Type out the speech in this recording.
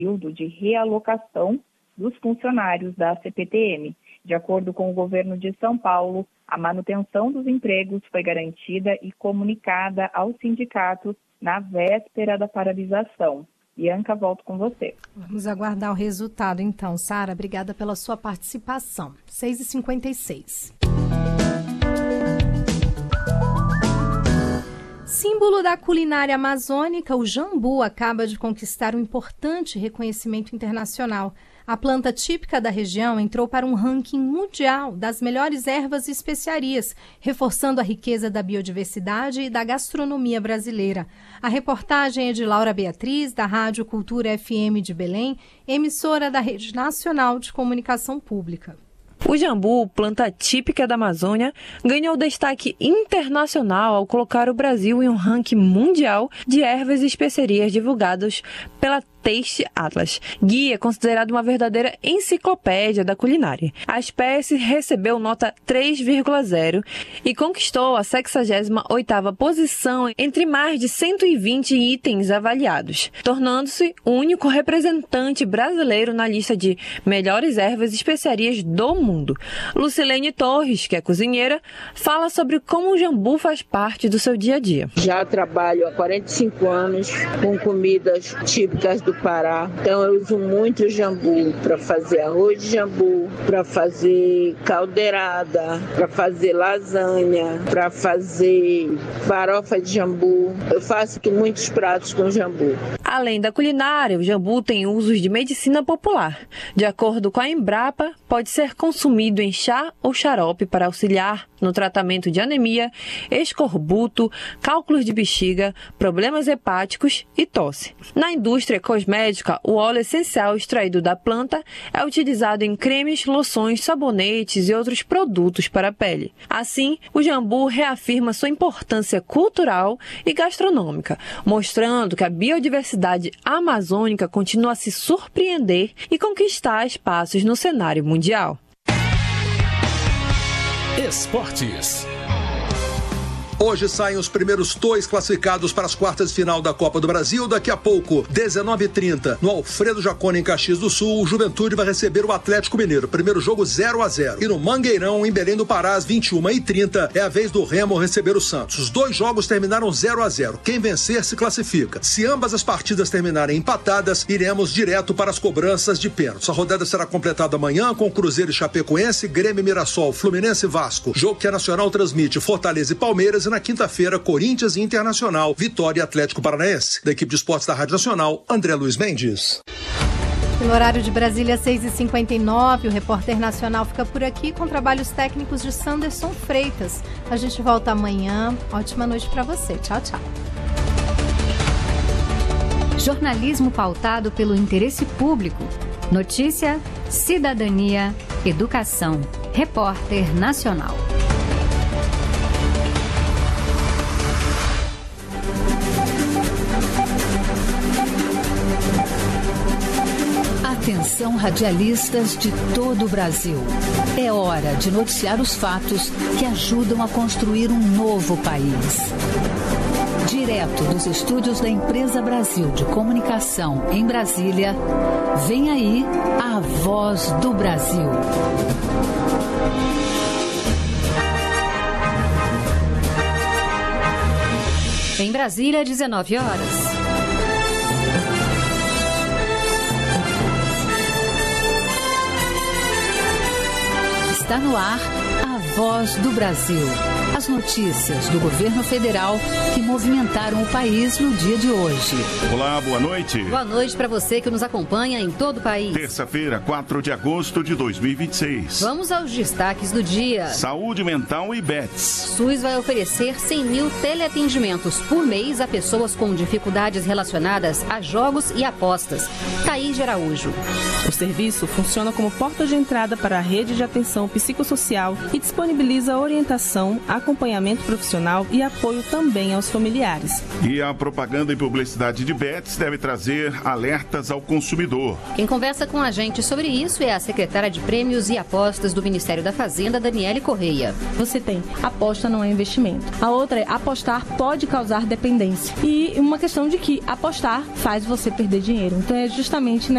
período de realocação dos funcionários da CPTM. De acordo com o governo de São Paulo, a manutenção dos empregos foi garantida e comunicada ao sindicato na véspera da paralisação. Bianca, volto com você. Vamos aguardar o resultado então. Sara, obrigada pela sua participação. 6h56. Símbolo da culinária amazônica, o jambu acaba de conquistar um importante reconhecimento internacional. A planta típica da região entrou para um ranking mundial das melhores ervas e especiarias, reforçando a riqueza da biodiversidade e da gastronomia brasileira. A reportagem é de Laura Beatriz, da Rádio Cultura FM de Belém, emissora da Rede Nacional de Comunicação Pública. O jambu, planta típica da Amazônia, ganhou destaque internacional ao colocar o Brasil em um ranking mundial de ervas e especiarias divulgados pela Taste Atlas, guia considerado uma verdadeira enciclopédia da culinária. A espécie recebeu nota 3,0 e conquistou a 68ª posição entre mais de 120 itens avaliados, tornando-se o único representante brasileiro na lista de melhores ervas e especiarias do mundo. Lucilene Torres, que é cozinheira, fala sobre como o jambu faz parte do seu dia a dia. Já trabalho há 45 anos com comidas típicas do Pará, então eu uso muito jambu para fazer arroz de jambu, para fazer caldeirada, para fazer lasanha, para fazer farofa de jambu. Eu faço muitos pratos com jambu. Além da culinária, o jambu tem usos de medicina popular. De acordo com a Embrapa, pode ser consumido em chá ou xarope para auxiliar no tratamento de anemia, escorbuto, cálculos de bexiga, problemas hepáticos e tosse. Na indústria cosmética, o óleo essencial extraído da planta é utilizado em cremes, loções, sabonetes e outros produtos para a pele. Assim, o jambu reafirma sua importância cultural e gastronômica, mostrando que a biodiversidade amazônica continua a se surpreender e conquistar espaços no cenário mundial. Esportes. Hoje saem os primeiros 2 classificados para as quartas de final da Copa do Brasil. Daqui a pouco, 19h30, no Alfredo Jaconi, em Caxias do Sul, o Juventude vai receber o Atlético Mineiro. Primeiro jogo 0-0. E no Mangueirão, em Belém do Pará, às 21h30, é a vez do Remo receber o Santos. Os 2 jogos terminaram 0-0. Quem vencer se classifica. Se ambas as partidas terminarem empatadas, iremos direto para as cobranças de pênaltis. A rodada será completada amanhã com Cruzeiro e Chapecoense, Grêmio e Mirassol, Fluminense e Vasco. Jogo que a Nacional transmite Fortaleza e Palmeiras. Na quinta-feira, Corinthians e Internacional, Vitória e Atlético Paranaense. Da equipe de esportes da Rádio Nacional, André Luiz Mendes. No horário de Brasília, 6h59, o Repórter Nacional fica por aqui com trabalhos técnicos de Sanderson Freitas. A gente volta amanhã. Ótima noite para você. Tchau, tchau. Jornalismo pautado pelo interesse público. Notícia, cidadania, educação. Repórter Nacional. Atenção, radialistas de todo o Brasil. É hora de noticiar os fatos que ajudam a construir um novo país. Direto dos estúdios da Empresa Brasil de Comunicação em Brasília, vem aí a Voz do Brasil. Em Brasília, 19 horas. Está no ar a Voz do Brasil. As notícias do governo federal que movimentaram o país no dia de hoje. Olá, boa noite. Boa noite para você que nos acompanha em todo o país. Terça-feira, 4 de agosto de 2026. Vamos aos destaques do dia. Saúde mental e bets. SUS vai oferecer 100 mil teleatendimentos por mês a pessoas com dificuldades relacionadas a jogos e apostas. Thaís de Araújo. O serviço funciona como porta de entrada para a rede de atenção psicossocial e disponibiliza orientação, acompanhamento profissional e apoio também aos familiares. E a propaganda e publicidade de bets deve trazer alertas ao consumidor. Quem conversa com a gente sobre isso é a secretária de Prêmios e Apostas do Ministério da Fazenda, Daniele Correia. Você tem aposta não é investimento. A outra é apostar pode causar dependência. E uma questão de que apostar faz você perder dinheiro. Então é justamente